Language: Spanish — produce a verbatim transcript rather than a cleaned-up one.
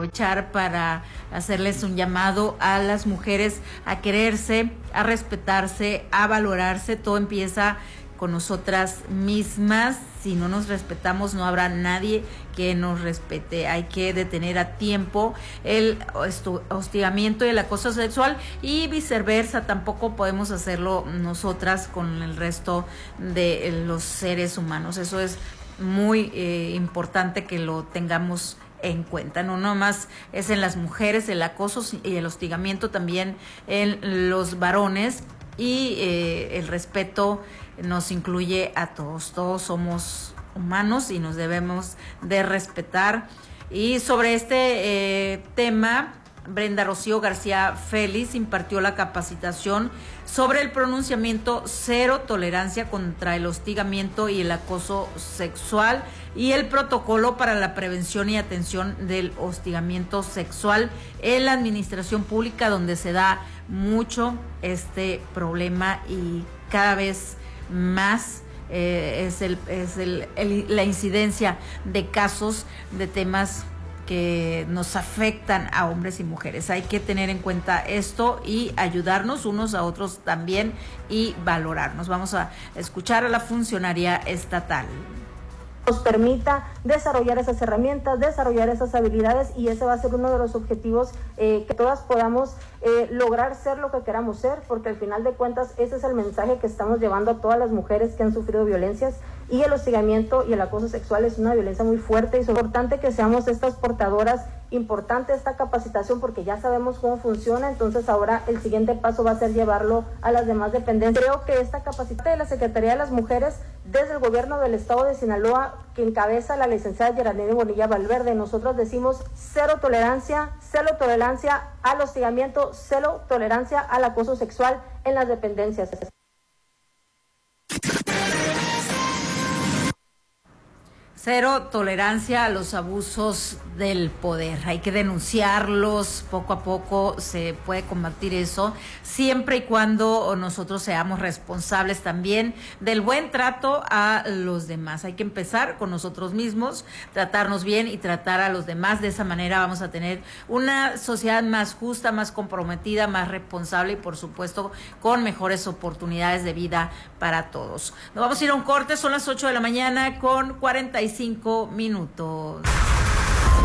aprovechar para hacerles un llamado a las mujeres a quererse, a respetarse, a valorarse. Todo empieza con nosotras mismas. Si no nos respetamos, no habrá nadie que nos respete. Hay que detener a tiempo el hostigamiento y el acoso sexual, y viceversa, tampoco podemos hacerlo nosotras con el resto de los seres humanos. Eso es muy eh, importante que lo tengamos en cuenta. No nomás es en las mujeres el acoso y el hostigamiento, también en los varones, y eh, el respeto nos incluye a todos. Todos somos humanos y nos debemos de respetar. Y sobre este eh, tema, Brenda Rocío García Félix impartió la capacitación sobre el pronunciamiento cero tolerancia contra el hostigamiento y el acoso sexual y el protocolo para la prevención y atención del hostigamiento sexual en la administración pública, donde se da mucho este problema y cada vez más eh, es, el, es el, el, la incidencia de casos de temas que nos afectan a hombres y mujeres. Hay que tener en cuenta esto y ayudarnos unos a otros también y valorarnos. Vamos a escuchar a la funcionaria estatal. Nos permita desarrollar esas herramientas, desarrollar esas habilidades, y ese va a ser uno de los objetivos, eh, que todas podamos eh, lograr ser lo que queramos ser, porque al final de cuentas ese es el mensaje que estamos llevando a todas las mujeres que han sufrido violencias, y el hostigamiento y el acoso sexual es una violencia muy fuerte, y es importante que seamos estas portadoras. Importante esta capacitación porque ya sabemos cómo funciona, entonces ahora el siguiente paso va a ser llevarlo a las demás dependencias. Creo que esta capacitación de la Secretaría de las Mujeres desde el gobierno del estado de Sinaloa, que encabeza la licenciada Geraldine Bonilla Valverde, nosotros decimos cero tolerancia, cero tolerancia al hostigamiento, cero tolerancia al acoso sexual en las dependencias. Cero tolerancia a los abusos del poder. Hay que denunciarlos, poco a poco se puede combatir eso, siempre y cuando nosotros seamos responsables también del buen trato a los demás. Hay que empezar con nosotros mismos, tratarnos bien y tratar a los demás. De esa manera vamos a tener una sociedad más justa, más comprometida, más responsable y, por supuesto, con mejores oportunidades de vida para todos. Nos vamos a ir a un corte, son las ocho de la mañana con cuarenta y cinco minutos.